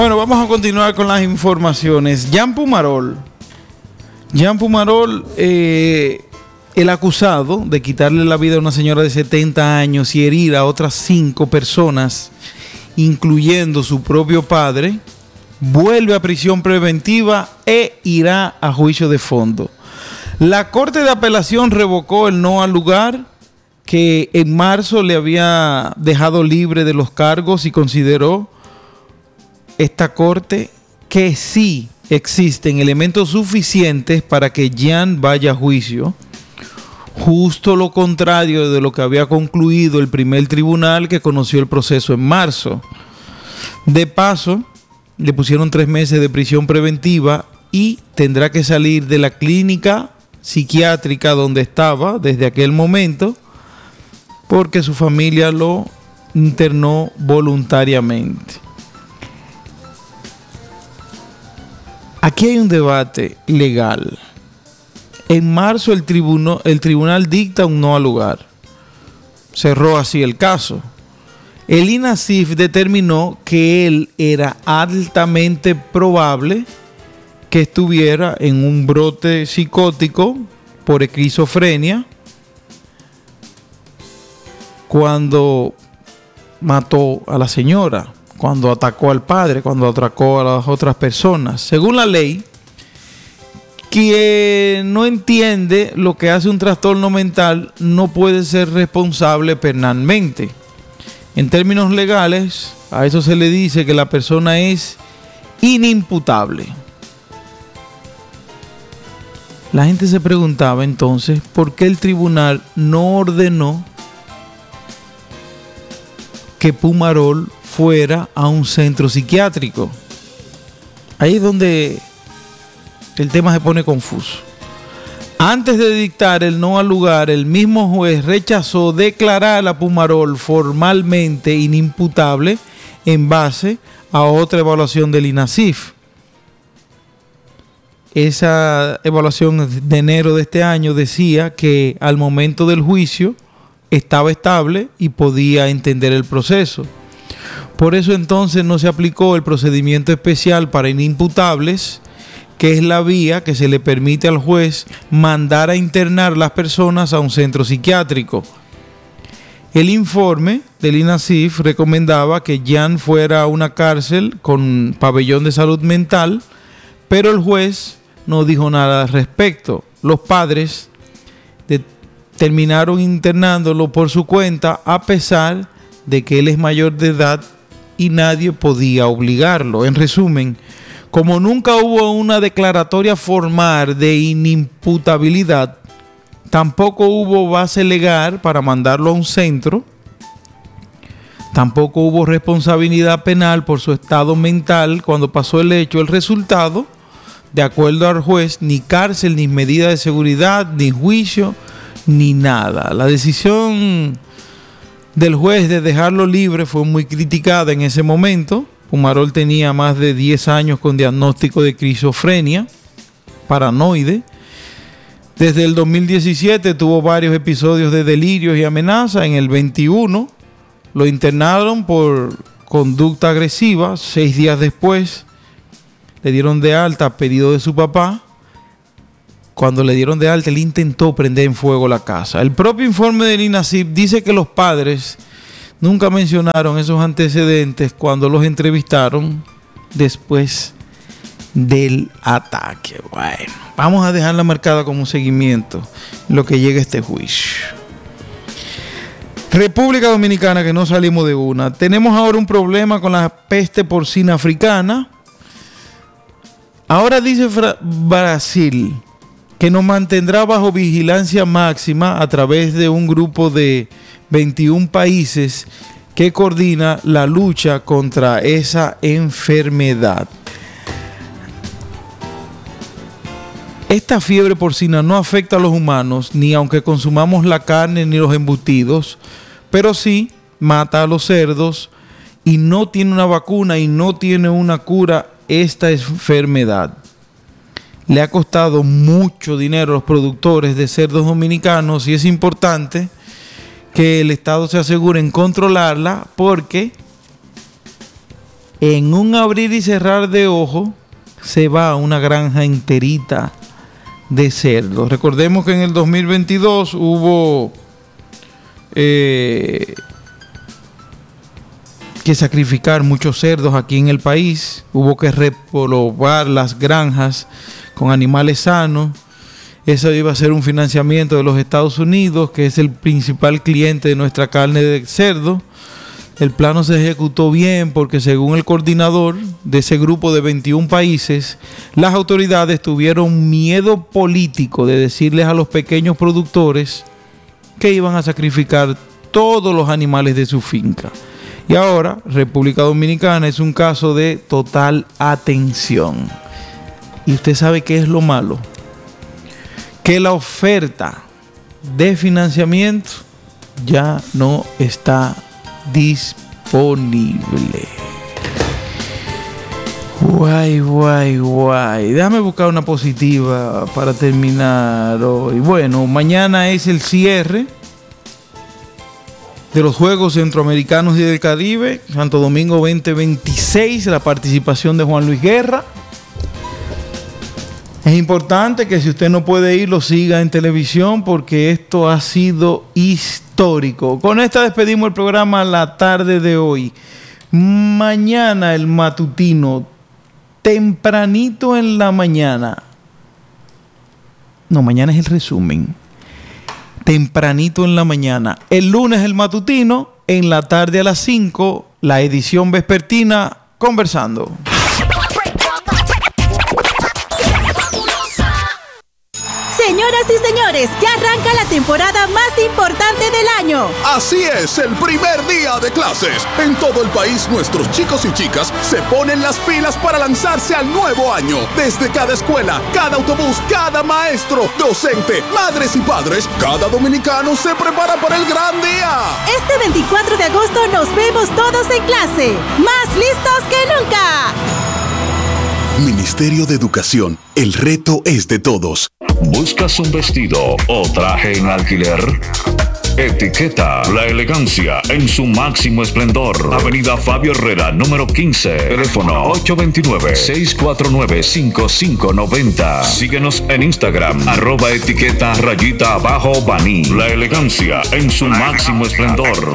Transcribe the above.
Bueno, vamos a continuar con las informaciones. Jan Pumarol, el acusado de quitarle la vida a una señora de 70 años y herir a otras 5 personas, incluyendo su propio padre, vuelve a prisión preventiva e irá a juicio de fondo. La Corte de Apelación revocó el no al lugar que en marzo le había dejado libre de los cargos y consideró esta Corte que sí existen elementos suficientes para que Jan vaya a juicio. Justo lo contrario de lo que había concluido el primer tribunal que conoció el proceso en marzo. De paso, le pusieron 3 meses de prisión preventiva y tendrá que salir de la clínica psiquiátrica donde estaba desde aquel momento porque su familia lo internó voluntariamente. Aquí hay un debate legal. En marzo el tribunal dicta un no al lugar. Cerró así el caso. El INASIF determinó que él era altamente probable que estuviera en un brote psicótico por esquizofrenia cuando mató a la señora, cuando atacó al padre, cuando atacó a las otras personas. Según la ley, quien no entiende lo que hace un trastorno mental no puede ser responsable penalmente. En términos legales, a eso se le dice que la persona es inimputable. La gente se preguntaba entonces por qué el tribunal no ordenó que Pumarol fuera a un centro psiquiátrico. Ahí es donde el tema se pone confuso. Antes de dictar el no al lugar, el mismo juez rechazó declarar a Pumarol formalmente inimputable en base a otra evaluación del INASIF. Esa evaluación de enero de este año decía que al momento del juicio estaba estable y podía entender el proceso. Por eso entonces no se aplicó el procedimiento especial para inimputables, que es la vía que se le permite al juez mandar a internar las personas a un centro psiquiátrico. El informe del INASIF recomendaba que Jan fuera a una cárcel con pabellón de salud mental, pero el juez no dijo nada al respecto. Los padres terminaron internándolo por su cuenta a pesar de que él es mayor de edad y nadie podía obligarlo. En resumen, como nunca hubo una declaratoria formal de inimputabilidad, tampoco hubo base legal para mandarlo a un centro, tampoco hubo responsabilidad penal por su estado mental cuando pasó el hecho. El resultado, de acuerdo al juez, ni cárcel, ni medida de seguridad, ni juicio, ni nada. La decisión del juez de dejarlo libre fue muy criticada en ese momento. Pumarol tenía más de 10 años con diagnóstico de esquizofrenia paranoide. Desde el 2017 tuvo varios episodios de delirios y amenazas. En el 21 lo internaron por conducta agresiva. 6 días después le dieron de alta a pedido de su papá. Cuando le dieron de alta, él intentó prender en fuego la casa. El propio informe del INASIF dice que los padres nunca mencionaron esos antecedentes cuando los entrevistaron después del ataque. Bueno, vamos a dejarla marcada como seguimiento en lo que llegue a este juicio. República Dominicana, que no salimos de una. Tenemos ahora un problema con la peste porcina africana. Ahora dice Brasil que nos mantendrá bajo vigilancia máxima a través de un grupo de 21 países que coordina la lucha contra esa enfermedad. Esta fiebre porcina no afecta a los humanos, ni aunque consumamos la carne ni los embutidos, pero sí mata a los cerdos y no tiene una vacuna y no tiene una cura esta enfermedad. Le ha costado mucho dinero a los productores de cerdos dominicanos y es importante que el Estado se asegure en controlarla porque en un abrir y cerrar de ojos se va una granja enterita de cerdos. Recordemos que en el 2022 hubo que sacrificar muchos cerdos aquí en el país. Hubo que repoblar las granjas con animales sanos. Eso iba a ser un financiamiento de los Estados Unidos, que es el principal cliente de nuestra carne de cerdo. El plano se ejecutó bien porque, según el coordinador de ese grupo de 21 países, las autoridades tuvieron miedo político de decirles a los pequeños productores que iban a sacrificar todos los animales de su finca. Y ahora, República Dominicana es un caso de total atención. ¿Y usted sabe qué es lo malo? Que la oferta de financiamiento ya no está disponible. Guay. Déjame buscar una positiva para terminar hoy. Bueno, mañana es el cierre de los Juegos Centroamericanos y del Caribe, Santo Domingo 2026, la participación de Juan Luis Guerra. Es importante que si usted no puede ir, lo siga en televisión porque esto ha sido histórico. Con esta despedimos el programa la tarde de hoy. Mañana el matutino, tempranito en la mañana. No, mañana es el resumen. Tempranito en la mañana. El lunes el matutino, en la tarde a las 5, la edición vespertina, Conversando. Señoras y señores, ya arranca la temporada más importante del año. Así es, el primer día de clases. En todo el país, nuestros chicos y chicas se ponen las pilas para lanzarse al nuevo año. Desde cada escuela, cada autobús, cada maestro, docente, madres y padres, cada dominicano se prepara para el gran día. Este 24 de agosto nos vemos todos en clase, más listos que nunca. Ministerio de Educación, el reto es de todos. ¿Buscas un vestido o traje en alquiler? Etiqueta, la elegancia en su máximo esplendor. Avenida Fabio Herrera, número 15. Teléfono 829-649-5590. Síguenos en Instagram, @etiqueta_Baní. La elegancia en su máximo esplendor.